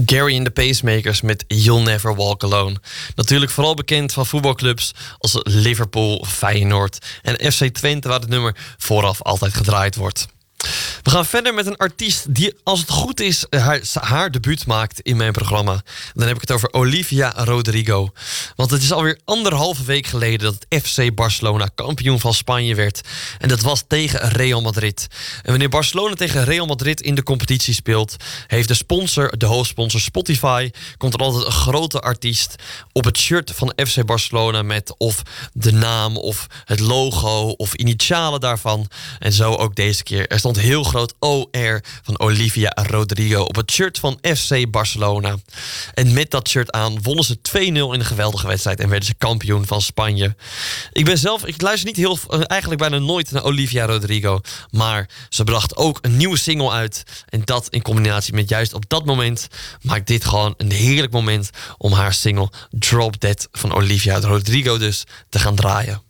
Gary and the Pacemakers met You'll Never Walk Alone. Natuurlijk vooral bekend van voetbalclubs als Liverpool, Feyenoord en FC Twente, waar het nummer vooraf altijd gedraaid wordt. We gaan verder met een artiest die, als het goed is, haar debuut maakt in mijn programma. Dan heb ik het over Olivia Rodrigo. Want het is alweer 1,5 week geleden dat het FC Barcelona kampioen van Spanje werd. En dat was tegen Real Madrid. En wanneer Barcelona tegen Real Madrid in de competitie speelt, heeft de hoofdsponsor Spotify, komt er altijd een grote artiest op het shirt van FC Barcelona met of de naam of het logo of initialen daarvan. En zo ook deze keer. Er stond heel groot OR van Olivia Rodrigo op het shirt van FC Barcelona. En met dat shirt aan wonnen ze 2-0 in een geweldige wedstrijd en werden ze kampioen van Spanje. Ik luister niet eigenlijk bijna nooit naar Olivia Rodrigo, maar ze bracht ook een nieuwe single uit. En dat in combinatie met juist op dat moment maakt dit gewoon een heerlijk moment om haar single Drop Dead van Olivia Rodrigo dus te gaan draaien.